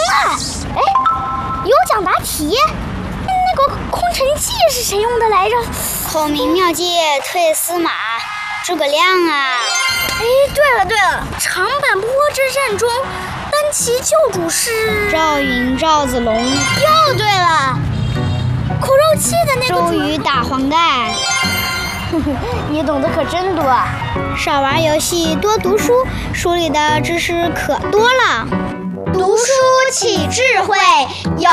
了！哎，有奖答题，那个空城计是谁用的来着？ 孔明妙计退司马，诸葛亮啊！ 哎，对了，长坂坡之战中，单骑救主是赵云、赵子龙。 又对了，口肉计的那个周瑜打黄盖。 你懂得可真多。 少玩游戏，多读书，书里的知识可多了。 读书起智慧，